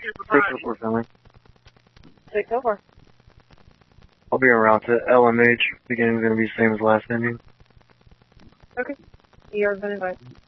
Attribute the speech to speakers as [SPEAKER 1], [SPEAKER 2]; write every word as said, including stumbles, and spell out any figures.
[SPEAKER 1] Six oh four family.
[SPEAKER 2] Six over.
[SPEAKER 1] I'll be en route to L M H. Beginning's gonna be the same as last ending.
[SPEAKER 2] Okay. You're gonna invite.